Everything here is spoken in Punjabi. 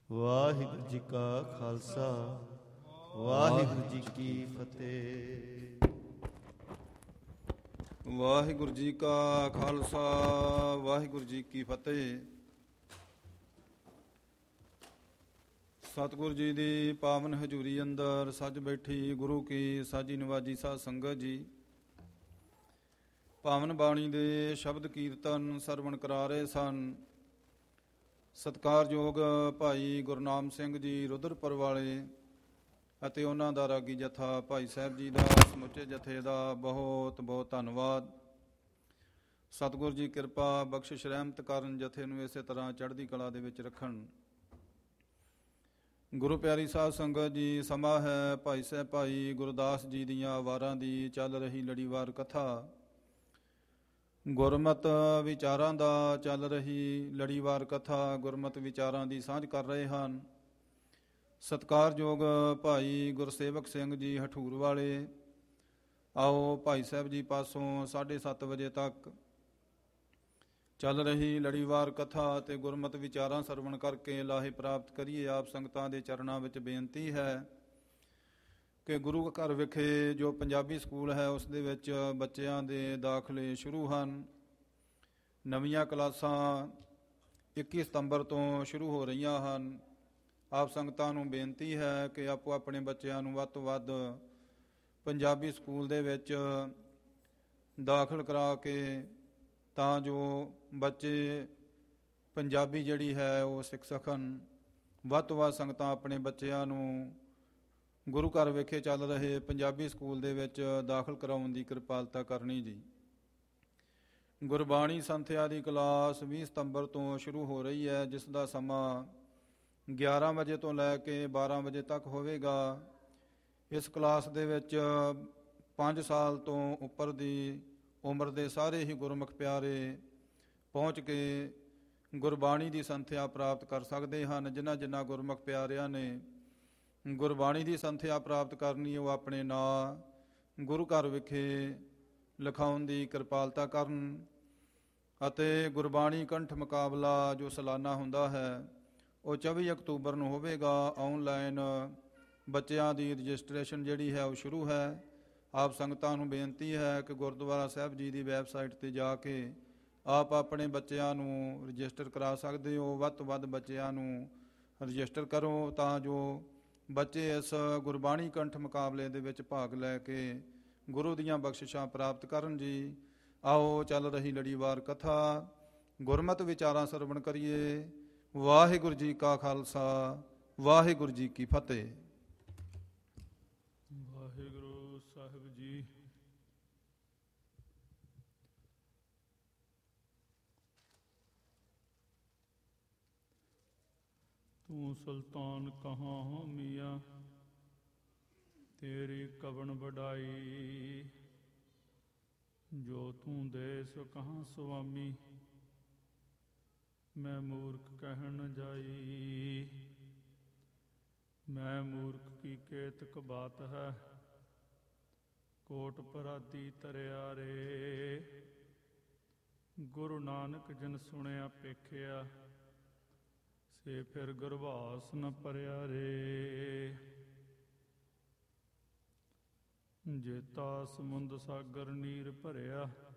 ਵਾਹਿਗੁਰੂ ਜੀ ਕਾ ਖਾਲਸਾ, ਵਾਹਿਗੁਰੂ ਜੀ ਕੀ ਫਤਿਹ। ਵਾਹਿਗੁਰੂ ਜੀ ਕਾ ਖਾਲਸਾ, ਵਾਹਿਗੁਰੂ ਜੀ ਕੀ ਫਤਿਹ। ਸਤਿਗੁਰੂ ਜੀ ਦੀ ਪਾਵਨ ਹਜ਼ੂਰੀ ਅੰਦਰ ਸੱਜ ਬੈਠੀ ਗੁਰੂ ਕੀ ਸਾਜੀ ਨਿਵਾਜੀ ਸਾਧ ਸੰਗਤ ਜੀ, ਪਾਵਨ ਬਾਣੀ ਦੇ ਸ਼ਬਦ ਕੀਰਤਨ ਸਰਵਣ ਕਰਾ ਰਹੇ ਸਨ। ਸਤਿਕਾਰਯੋਗ ਭਾਈ ਗੁਰਨਾਮ ਸਿੰਘ ਜੀ ਰੁਦਰਪੁਰ ਵਾਲੇ ਅਤੇ ਉਹਨਾਂ ਦਾ ਰਾਗੀ ਜਥਾ ਭਾਈ ਸਾਹਿਬ ਜੀ ਦਾ, ਸਮੁੱਚੇ ਜਥੇ ਦਾ ਬਹੁਤ ਬਹੁਤ ਧੰਨਵਾਦ। ਸਤਿਗੁਰੂ ਜੀ ਕਿਰਪਾ ਬਖਸ਼ਿਸ਼ ਰਹਿਮਤ ਕਰਨ, ਜਥੇ ਨੂੰ ਇਸੇ ਤਰ੍ਹਾਂ ਚੜ੍ਹਦੀ ਕਲਾ ਦੇ ਵਿੱਚ ਰੱਖਣ। ਗੁਰੂ ਪਿਆਰੀ ਸਾਧ ਸੰਗਤ ਜੀ, ਸਮਾਂ ਹੈ ਭਾਈ ਸਾਹਿਬ ਭਾਈ ਗੁਰਦਾਸ ਜੀ ਦੀਆਂ ਵਾਰਾਂ ਦੀ ਚੱਲ ਰਹੀ ਲੜੀਵਾਰ ਕਥਾ। ਗੁਰਮਤ ਵਿਚਾਰਾਂ ਦਾ ਚੱਲ ਰਹੀ ਲੜੀਵਾਰ ਕਥਾ, ਗੁਰਮਤ ਵਿਚਾਰਾਂ ਦੀ ਸਾਂਝ ਕਰ ਰਹੇ ਹਨ ਸਤਿਕਾਰਯੋਗ ਭਾਈ ਗੁਰਸੇਵਕ ਸਿੰਘ ਜੀ ਹਠੂਰ ਵਾਲੇ। ਆਓ ਭਾਈ ਸਾਹਿਬ ਜੀ ਪਾਸੋਂ 7:30 ਵਜੇ ਤੱਕ ਚੱਲ ਰਹੀ ਲੜੀਵਾਰ ਕਥਾ ਅਤੇ ਗੁਰਮਤ ਵਿਚਾਰਾਂ ਸਰਵਣ ਕਰਕੇ ਲਾਹੇ ਪ੍ਰਾਪਤ ਕਰੀਏ। ਆਪ ਸੰਗਤਾਂ ਦੇ ਚਰਨਾਂ ਵਿੱਚ ਬੇਨਤੀ ਹੈ ਕਿ ਗੁਰੂ ਘਰ ਵਿਖੇ ਜੋ ਪੰਜਾਬੀ ਸਕੂਲ ਹੈ ਉਸ ਦੇ ਵਿੱਚ ਬੱਚਿਆਂ ਦੇ ਦਾਖਲੇ ਸ਼ੁਰੂ ਹਨ। ਨਵੀਆਂ ਕਲਾਸਾਂ 21 ਸਤੰਬਰ ਤੋਂ ਸ਼ੁਰੂ ਹੋ ਰਹੀਆਂ ਹਨ। ਆਪ ਸੰਗਤਾਂ ਨੂੰ ਬੇਨਤੀ ਹੈ ਕਿ ਆਪੋ ਆਪਣੇ ਬੱਚਿਆਂ ਨੂੰ ਵੱਧ ਤੋਂ ਵੱਧ ਪੰਜਾਬੀ ਸਕੂਲ ਦੇ ਵਿੱਚ ਦਾਖਲ ਕਰਾ ਕੇ, ਤਾਂ ਜੋ ਬੱਚੇ ਪੰਜਾਬੀ ਜਿਹੜੀ ਹੈ ਉਹ ਸਿੱਖ ਸਕਣ। ਵੱਧ ਤੋਂ ਵੱਧ ਸੰਗਤਾਂ ਆਪਣੇ ਬੱਚਿਆਂ ਨੂੰ ਗੁਰੂ ਘਰ ਵਿਖੇ ਚੱਲ ਰਹੇ ਪੰਜਾਬੀ ਸਕੂਲ ਦੇ ਵਿੱਚ ਦਾਖਲ ਕਰਾਉਣ ਦੀ ਕਿਰਪਾਲਤਾ ਕਰਨੀ ਜੀ। ਗੁਰਬਾਣੀ ਸੰਥਿਆ ਦੀ ਕਲਾਸ 20 ਸਤੰਬਰ ਤੋਂ ਸ਼ੁਰੂ ਹੋ ਰਹੀ ਹੈ, ਜਿਸ ਦਾ ਸਮਾਂ 11 ਵਜੇ ਤੋਂ ਲੈ ਕੇ 12 ਵਜੇ ਤੱਕ ਹੋਵੇਗਾ। ਇਸ ਕਲਾਸ ਦੇ ਵਿੱਚ 5 ਸਾਲ ਤੋਂ ਉੱਪਰ ਦੀ ਉਮਰ ਦੇ ਸਾਰੇ ਹੀ ਗੁਰਮੁਖ ਪਿਆਰੇ ਪਹੁੰਚ ਕੇ ਗੁਰਬਾਣੀ ਦੀ ਸੰਥਿਆ ਪ੍ਰਾਪਤ ਕਰ ਸਕਦੇ ਹਨ। ਜਿਨ੍ਹਾਂ ਗੁਰਮੁਖ ਪਿਆਰਿਆਂ ਨੇ ਗੁਰਬਾਣੀ ਦੀ ਸੰਥਿਆ ਪ੍ਰਾਪਤ ਕਰਨੀ, ਉਹ ਆਪਣੇ ਨਾਂ ਗੁਰੂ ਘਰ ਵਿਖੇ ਲਿਖਾਉਣ ਦੀ ਕਿਰਪਾਲਤਾ ਕਰਨ। ਅਤੇ ਗੁਰਬਾਣੀ ਕੰਠ ਮੁਕਾਬਲਾ ਜੋ ਸਾਲਾਨਾ ਹੁੰਦਾ ਹੈ ਉਹ 24 ਅਕਤੂਬਰ ਨੂੰ ਹੋਵੇਗਾ। ਆਨਲਾਈਨ ਬੱਚਿਆਂ ਦੀ ਰਜਿਸਟ੍ਰੇਸ਼ਨ ਜਿਹੜੀ ਹੈ ਉਹ ਸ਼ੁਰੂ ਹੈ। ਆਪ ਸੰਗਤਾਂ ਨੂੰ ਬੇਨਤੀ ਹੈ ਕਿ ਗੁਰਦੁਆਰਾ ਸਾਹਿਬ ਜੀ ਦੀ ਵੈਬਸਾਈਟ 'ਤੇ ਜਾ ਕੇ ਆਪ ਆਪਣੇ ਬੱਚਿਆਂ ਨੂੰ ਰਜਿਸਟਰ ਕਰਾ ਸਕਦੇ ਹੋ। ਵੱਧ ਤੋਂ ਵੱਧ ਬੱਚਿਆਂ ਨੂੰ ਰਜਿਸਟਰ ਕਰੋ ਤਾਂ ਜੋ ਬੱਚੇ ਇਸ ਗੁਰਬਾਣੀ ਕੰਠ ਮੁਕਾਬਲੇ ਦੇ ਵਿੱਚ ਭਾਗ ਲੈ ਕੇ ਗੁਰੂ ਦੀਆਂ ਬਖਸ਼ਿਸ਼ਾਂ ਪ੍ਰਾਪਤ ਕਰਨ ਜੀ। ਆਓ ਚੱਲ ਰਹੀ ਲੜੀਵਾਰ ਕਥਾ, ਗੁਰਮਤ ਵਿਚਾਰਾਂ ਸਰਵਣ ਕਰੀਏ। ਵਾਹਿਗੁਰੂ ਜੀ ਕਾ ਖਾਲਸਾ, ਵਾਹਿਗੁਰੂ ਜੀ ਕੀ ਫਤਿਹ। ਵਾਹਿਗੁਰੂ ਸਾਹਿਬ ਜੀ। ਤੂੰ ਸੁਲਤਾਨ ਕਹਾਂ ਹੋ ਮੀਆਂ, ਤੇਰੀ ਕਵਣ ਵਡਾਈ। ਜੋ ਤੂੰ ਦੇ ਸੋ ਕਹਾਂ ਸੁਆਮੀ, ਮੈਂ ਮੂਰਖ ਕਹਿਣ ਜਾਈ। ਮੈਂ ਮੂਰਖ ਕੀ ਕੇਤਕ ਬਾਤ ਹੈ, ਕੋਟ ਪਰਾਤੀ ਤਰਿਆ ਰੇ। ਗੁਰੂ ਨਾਨਕ ਜਿਨ ਸੁਣਿਆ ਪੇਖਿਆ, ਸੇ ਫਿਰ ਗੁਰਵਾਸ ਨ ਭਰਿਆ ਰੇ। ਜੇਤਾ ਸਮੁੰਦ ਸਾਗਰ ਨੀਰ ਭਰਿਆ,